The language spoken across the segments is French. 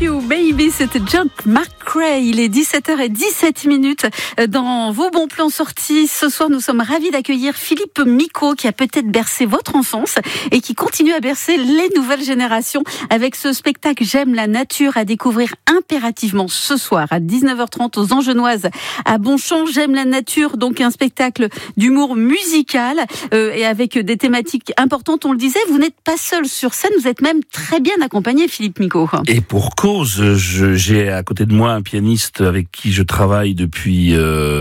You Baby, c'était John McCrae. Il est 17h17 dans vos bons plans sortis. Ce soir, nous sommes ravis d'accueillir Philippe Micot, qui a peut-être bercé votre enfance et qui continue à bercer les nouvelles générations avec ce spectacle J'aime la nature à découvrir impérativement ce soir à 19h30 aux Angenoises à Bonchamp. J'aime la nature, donc un spectacle d'humour musical et avec des thématiques importantes. On le disait, vous n'êtes pas seul sur scène, vous êtes même très bien accompagné, Philippe Micot. Et pour cause, j'ai à côté de moi un pianiste avec qui je travaille depuis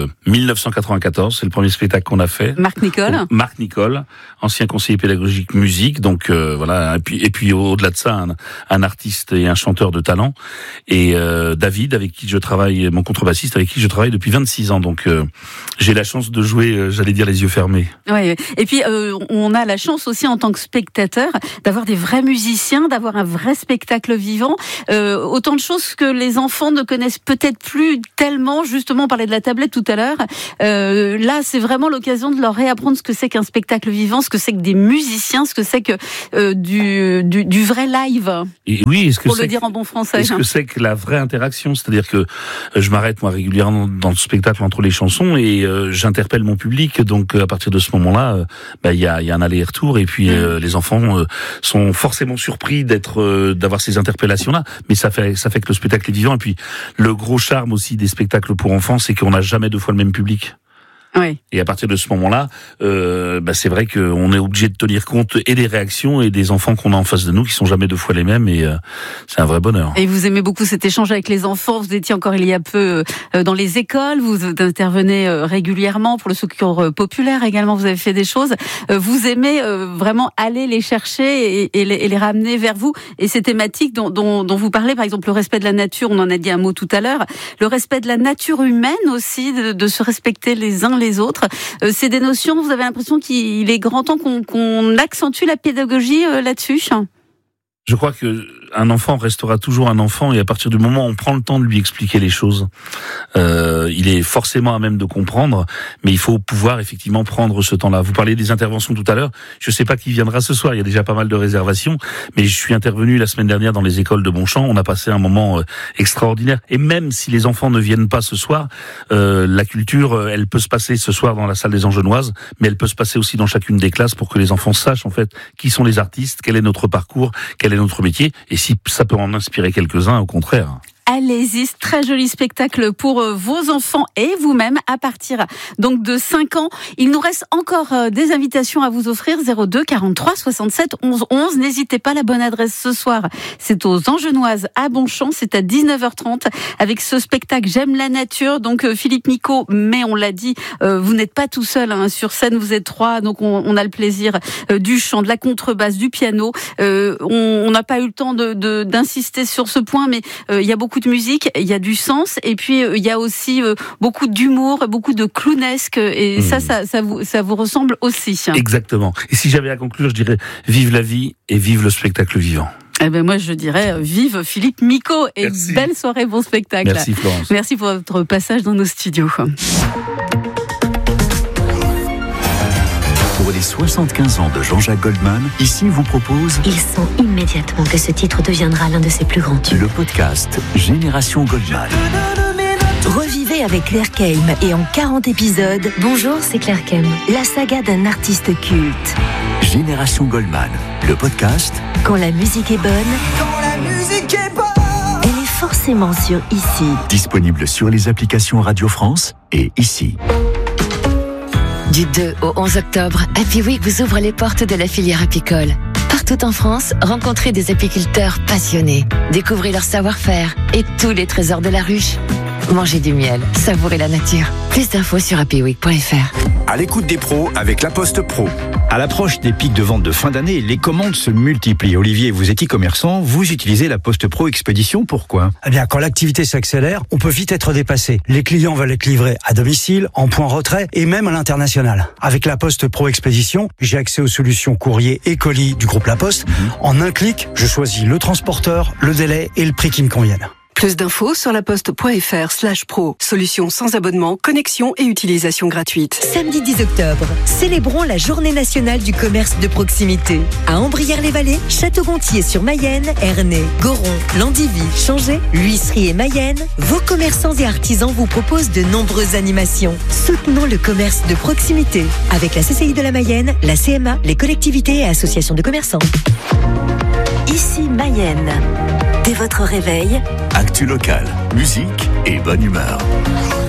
1994. C'est le premier spectacle qu'on a fait. Marc Nicole. Marc Nicole, ancien conseiller pédagogique musique. Donc voilà. Et puis au-delà de ça, un artiste et un chanteur de talent. Et David, avec qui je travaille, mon contrebassiste, avec qui je travaille depuis 26 ans. Donc j'ai la chance de jouer, j'allais dire, les yeux fermés. Ouais. Et puis on a la chance aussi en tant que spectateur d'avoir des vrais musiciens, d'avoir un vrai spectacle vivant. Autant de choses que les enfants ne connaissent peut-être plus tellement. Justement, on parlait de la tablette tout à l'heure. Là, c'est vraiment l'occasion de leur réapprendre ce que c'est qu'un spectacle vivant, ce que c'est que des musiciens, ce que c'est que du vrai live. Et oui, pour le dire en bon français. Est-ce que c'est que la vraie interaction, c'est-à-dire que je m'arrête moi régulièrement dans le spectacle entre les chansons et j'interpelle mon public. Donc à partir de ce moment-là, il y a un aller-retour et puis les enfants sont forcément surpris d'avoir ces interpellations-là. Mais ça fait que le spectacle est vivant. Et puis le gros charme aussi des spectacles pour enfants, c'est qu'on n'a jamais deux fois le même public. Oui. Et à partir de ce moment-là, c'est vrai qu'on est obligé de tenir compte et des réactions et des enfants qu'on a en face de nous qui sont jamais deux fois les mêmes et c'est un vrai bonheur. Et vous aimez beaucoup cet échange avec les enfants. Vous étiez encore il y a peu dans les écoles, vous intervenez régulièrement pour le secours populaire également, vous avez fait des choses. Vous aimez vraiment aller les chercher et les ramener vers vous. Et ces thématiques dont vous parlez, par exemple le respect de la nature, on en a dit un mot tout à l'heure, le respect de la nature humaine aussi, de se respecter les uns les autres. C'est des notions, vous avez l'impression qu'il est grand temps qu'on accentue la pédagogie là-dessus? Je crois que un enfant restera toujours un enfant et à partir du moment où on prend le temps de lui expliquer les choses, il est forcément à même de comprendre, mais il faut pouvoir effectivement prendre ce temps-là. Vous parliez des interventions tout à l'heure, je ne sais pas qui viendra ce soir, il y a déjà pas mal de réservations, mais je suis intervenu la semaine dernière dans les écoles de Bonchamp, on a passé un moment extraordinaire, et même si les enfants ne viennent pas ce soir, la culture, elle peut se passer ce soir dans la salle des Angenoises, mais elle peut se passer aussi dans chacune des classes pour que les enfants sachent en fait qui sont les artistes, quel est notre parcours, quel est notre métier, et si ça peut en inspirer quelques-uns, au contraire. Allez-y, très joli spectacle pour vos enfants et vous-même à partir donc de 5 ans. Il nous reste encore des invitations à vous offrir, 02 43 67 11 11. N'hésitez pas, la bonne adresse ce soir, c'est aux Angenoises à Bonchamp, c'est à 19h30 avec ce spectacle J'aime la nature. Donc Philippe Micot, mais on l'a dit, vous n'êtes pas tout seul sur scène, vous êtes 3, donc on a le plaisir du chant, de la contrebasse, du piano. On n'a pas eu le temps d'insister sur ce point, mais il y a beaucoup de musique, il y a du sens et puis il y a aussi beaucoup d'humour, beaucoup de clownesque et ça vous ressemble aussi. Exactement. Et si j'avais à conclure, je dirais vive la vie et vive le spectacle vivant. Eh ben moi je dirais vive Philippe Micot et Merci. Belle soirée, bon spectacle. Merci Florence. Merci pour votre passage dans nos studios. Pour les 75 ans de Jean-Jacques Goldman, ici vous propose... Il sent immédiatement que ce titre deviendra l'un de ses plus grands tubes. Le podcast Génération Goldman. Revivez avec Claire Kelm et en 40 épisodes... Bonjour, c'est Claire Kelm. La saga d'un artiste culte. Génération Goldman, le podcast... Quand la musique est bonne... Elle est forcément sur Ici. Disponible sur les applications Radio France et ici. Du 2 au 11 octobre, Happy Week vous ouvre les portes de la filière apicole. Partout en France, rencontrez des apiculteurs passionnés. Découvrez leur savoir-faire et tous les trésors de la ruche. Mangez du miel, savourez la nature. Plus d'infos sur happyweek.fr. À l'écoute des pros avec La Poste Pro. À l'approche des pics de vente de fin d'année, les commandes se multiplient. Olivier, vous êtes e-commerçant, vous utilisez La Poste Pro Expédition, pourquoi ? Eh bien, quand l'activité s'accélère, on peut vite être dépassé. Les clients veulent être livrés à domicile, en point retrait et même à l'international. Avec La Poste Pro Expédition, j'ai accès aux solutions courrier et colis du groupe La Poste. En un clic, je choisis le transporteur, le délai et le prix qui me conviennent. Plus d'infos sur laposte.fr/pro. Solution sans abonnement, connexion et utilisation gratuite. Samedi 10 octobre, célébrons la Journée nationale du commerce de proximité. À Ambrières-les-Vallées, Château-Gontier-sur-Mayenne, Ernée, Goron, Landivy, Changé, l'Huisserie et Mayenne, vos commerçants et artisans vous proposent de nombreuses animations. Soutenons le commerce de proximité avec la CCI de la Mayenne, la CMA, les collectivités et associations de commerçants. Ici Mayenne. Dès votre réveil, Actu local, musique et bonne humeur.